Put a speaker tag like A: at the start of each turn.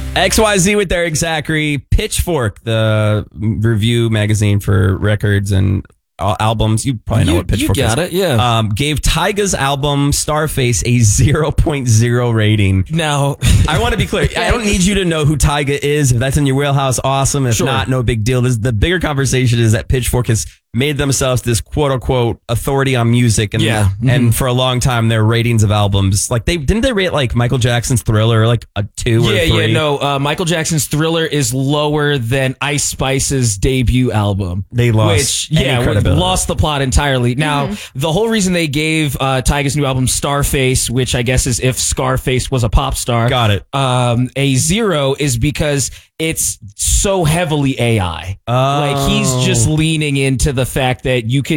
A: XYZ with Eric Zachary. Pitchfork, the review magazine for records and albums. You probably know what Pitchfork is.
B: You got it, yeah.
A: Gave Tyga's album Starface a 0.0 rating.
B: Now,
A: I want to be clear. I don't need you to know who Tyga is. If that's in your wheelhouse, awesome. If not, no big deal. The bigger conversation is that Pitchfork has made themselves this quote unquote authority on music, and and for a long time their ratings of albums, like didn't they rate like Michael Jackson's Thriller like a 2 or 3?
B: Michael Jackson's Thriller is lower than Ice Spice's debut album.
A: They lost,
B: lost the plot entirely. Now, the whole reason they gave Tyga's new album Starface, which I guess is if Scarface was a pop star,
A: got it,
B: a 0 is because it's so heavily AI. Like he's just leaning into the fact that you could